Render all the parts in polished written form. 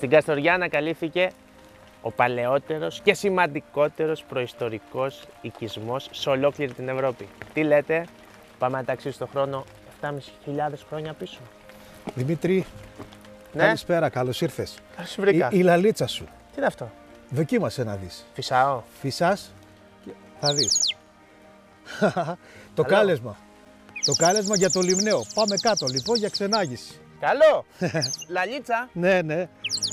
Στην Καστοριά ανακαλύφθηκε ο παλαιότερος και σημαντικότερος προϊστορικός οικισμός σε ολόκληρη την Ευρώπη. Τι λέτε, πάμε να ταξίδι στον χρόνο 7.500 χρόνια πίσω. Δημήτρη, Ναι. καλησπέρα, καλώς ήρθες. Καλώς βρήκα. Η λαλίτσα σου. Τι είναι αυτό, Δοκίμασε να δεις. φυσάω. Φυσάς και θα δεις. Το κάλεσμα. Το κάλεσμα για το Λιμναίο. Πάμε κάτω λοιπόν για ξενάγηση. Καλό! Λαλίτσα. Ναι, ναι.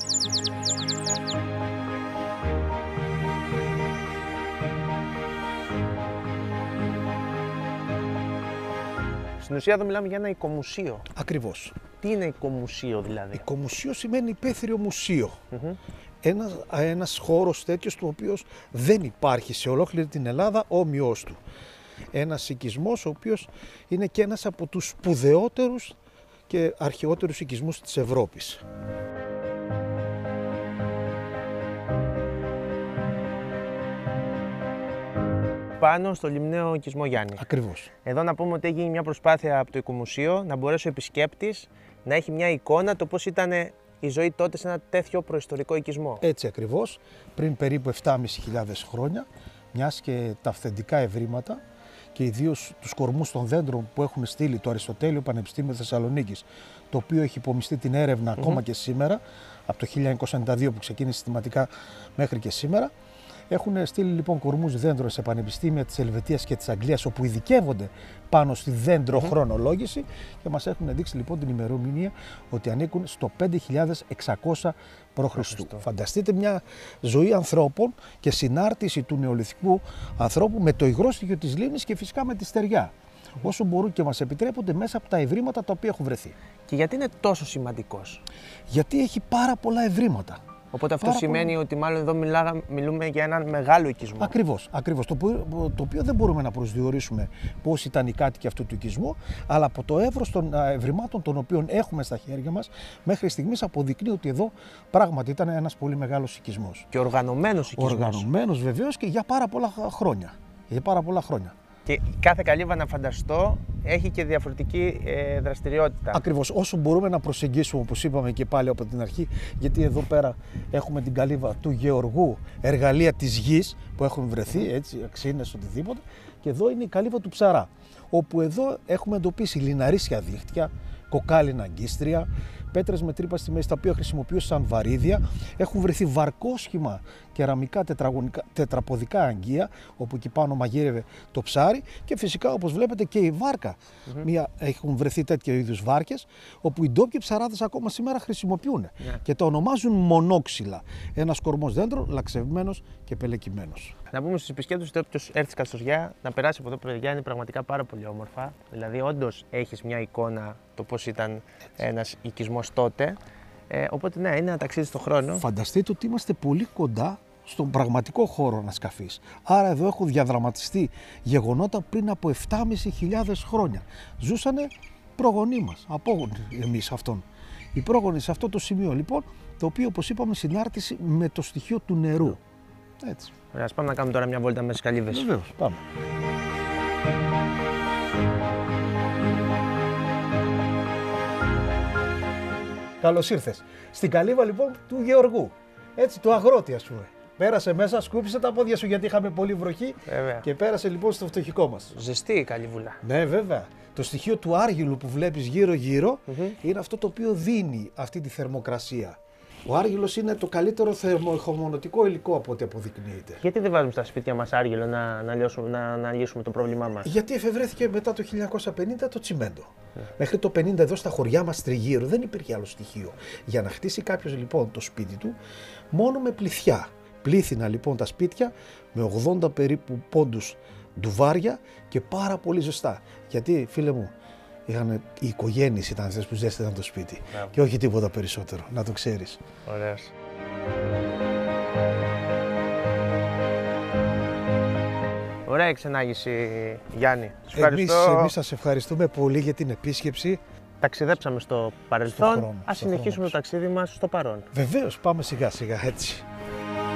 Στην ουσία εδώ μιλάμε για ένα οικομουσείο. Ακριβώς. Τι είναι οικομουσείο δηλαδή? Οικομουσείο σημαίνει υπαίθριο μουσείο. Ένας χώρος τέτοιος του οποίος δεν υπάρχει σε ολόκληρη την Ελλάδα όμοιος του. Ένας οικισμός ο οποίος είναι και ένας από τους σπουδαιότερους και αρχαιότερους οικισμούς της Ευρώπης. Πάνω στο Λιμναίο οικισμό Γιάννη. Ακριβώς. Εδώ να πούμε ότι έγινε μια προσπάθεια από το οικομουσείο να μπορέσει ο επισκέπτης να έχει μια εικόνα το πώς ήταν η ζωή τότε σε ένα τέτοιο προϊστορικό οικισμό. Έτσι ακριβώς, πριν περίπου 7.500 χρόνια, μιας και τα αυθεντικά ευρήματα και ιδίως τους κορμούς των δέντρων που έχουν στείλει το Αριστοτέλειο Πανεπιστήμιο Θεσσαλονίκης, το οποίο έχει υπομειστεί την έρευνα ακόμα και σήμερα, από το 1992 που ξεκίνησε συστηματικά μέχρι και σήμερα. Έχουν στείλει λοιπόν κορμούς δέντρων σε πανεπιστήμια της Ελβετίας και της Αγγλίας, όπου ειδικεύονται πάνω στη δέντροχρονολόγηση και μας έχουν δείξει λοιπόν την ημερομηνία ότι ανήκουν στο 5.600 π.Χ. Φανταστείτε μια ζωή ανθρώπων και συνάρτηση του νεολιθικού ανθρώπου με το υγρό στοιχείο της λίμνης και φυσικά με τη στεριά. Όσο μπορούν και μας επιτρέπονται μέσα από τα ευρήματα τα οποία έχουν βρεθεί. Και γιατί είναι τόσο σημαντικός? Γιατί έχει πάρα πολλά ευρήματα. Οπότε αυτό σημαίνει ότι μάλλον εδώ μιλούμε για έναν μεγάλο οικισμό. Ακριβώς, ακριβώς. Το οποίο δεν μπορούμε να προσδιορίσουμε πώς ήταν οι κάτοικοι αυτού του οικισμού, αλλά από το εύρος των ευρημάτων των οποίων έχουμε στα χέρια μας, μέχρι στιγμής αποδεικνύει ότι εδώ πράγματι ήταν ένας πολύ μεγάλος οικισμός. Και οργανωμένος οικισμός. Οργανωμένος βεβαίως και για πάρα πολλά χρόνια. Για πάρα πολλά χρόνια. Και κάθε καλύβα, να φανταστώ, έχει και διαφορετική δραστηριότητα. Ακριβώς, όσο μπορούμε να προσεγγίσουμε, όπως είπαμε και πάλι από την αρχή, γιατί εδώ πέρα έχουμε την καλύβα του Γεωργού, εργαλεία της γης που έχουν βρεθεί, έτσι, αξίνες, οτιδήποτε, και εδώ είναι η καλύβα του Ψαρά, όπου εδώ έχουμε εντοπίσει λιναρίσια δίχτυα, κοκάλινα αγκίστρια, πέτρες με τρύπα στη μέση τα οποία χρησιμοποιούν σαν βαρύδια. Έχουν βρεθεί βαρκόσχημα κεραμικά τετραποδικά αγγεία, όπου εκεί πάνω μαγείρευε το ψάρι, και φυσικά όπως βλέπετε και η βάρκα. Έχουν βρεθεί τέτοιου είδους βάρκες, όπου οι ντόπιοι ψαράδες ακόμα σήμερα χρησιμοποιούν και το ονομάζουν μονόξυλα. Ένας κορμός δέντρων λαξευμένος και πελεκυμένος. Να πούμε στους επισκέπτες ότι όποιος έρθει στη Καστοριά να περάσει από εδώ, παιδιά, είναι πραγματικά πάρα πολύ όμορφα. Δηλαδή, όντως έχεις μια εικόνα το πώς ήταν ένας οικισμός τότε. Οπότε, ναι, είναι ένα ταξίδι στον χρόνο. Φανταστείτε ότι είμαστε πολύ κοντά στον πραγματικό χώρο ανασκαφής. Άρα, εδώ έχουν διαδραματιστεί γεγονότα πριν από 7.500 χρόνια. Ζούσανε προγονείς μας, απόγονοι εμείς αυτόν. Οι πρόγονοι σε αυτό το σημείο, λοιπόν, το οποίο, όπως είπαμε, συνάρτηση με το στοιχείο του νερού. Έτσι. Ωραία, ας πάμε να κάνουμε τώρα μια βόλτα με τις καλύβες. Βεβαίως, πάμε. Καλώς ήρθες. Στην καλύβα λοιπόν του Γεωργού, έτσι, του αγρότη ας πούμε. Πέρασε μέσα, σκούπισε τα πόδια σου γιατί είχαμε πολύ βροχή. Βέβαια. Και πέρασε λοιπόν στο φτωχικό μας. Ζεστή η καλύβουλα. Ναι, βέβαια. Το στοιχείο του άργυλου που βλέπεις γύρω-γύρω είναι αυτό το οποίο δίνει αυτή τη θερμοκρασία. Ο άργυλος είναι το καλύτερο θερμοεχομονωτικό υλικό από ό,τι αποδεικνύεται. Γιατί δεν βάζουμε στα σπίτια μας άργυλο να λύσουμε το πρόβλημά μας? Γιατί εφευρέθηκε μετά το 1950 το τσιμέντο. Μέχρι το 50 εδώ στα χωριά μας τριγύρω δεν υπήρχε άλλο στοιχείο. Για να χτίσει κάποιος λοιπόν το σπίτι του μόνο με πληθιά. Πλήθυνα λοιπόν τα σπίτια με 80 περίπου πόντους ντουβάρια και πάρα πολύ ζεστά. Γιατί, φίλε μου, οι οικογένειες ήταν αυτές που ζέσταναν το σπίτι και όχι τίποτα περισσότερο, να το ξέρεις. Ωραίος. Ωραία εξενάγηση, Γιάννη. Εμείς σας ευχαριστούμε πολύ για την επίσκεψη. Ταξιδέψαμε στο παρελθόν, ας συνεχίσουμε το ταξίδι μας στο παρόν. Βεβαίως, πάμε σιγά σιγά έτσι.